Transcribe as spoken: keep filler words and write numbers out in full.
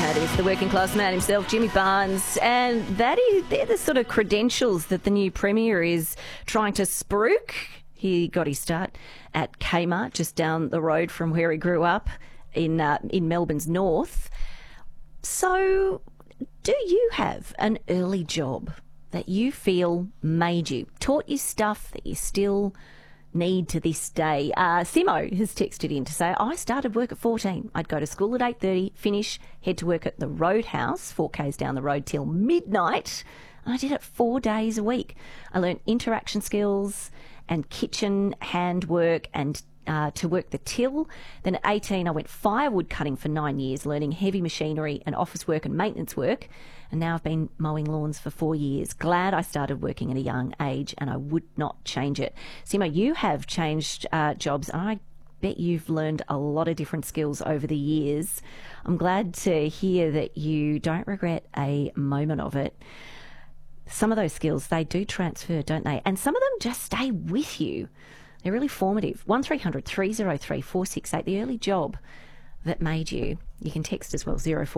That is the working class man himself, Jimmy Barnes, and that is they're the sort of credentials that the new Premier is trying to spruik. He got his start at Kmart, just down the road from where he grew up in uh, in Melbourne's north. So, do you have an early job that you feel made you, taught you stuff that you still need to this day? Uh, Simo has texted in to say, I started work at fourteen. I'd go to school at eight thirty, finish, head to work at the Roadhouse, four k's down the road till midnight. And I did it four days a week. I learned interaction skills and kitchen handwork and uh, to work the till. Then at eighteen, I went firewood cutting for nine years, learning heavy machinery and office work and maintenance work. And now I've been mowing lawns for four years. Glad I started working at a young age, and I would not change it. Simo, you have changed uh, jobs, and I bet you've learned a lot of different skills over the years. I'm glad to hear that you don't regret a moment of it. Some of those skills, they do transfer, don't they? And some of them just stay with you. They're really formative. one three hundred three oh three four six eight, the early job that made you. You can text as well, zero four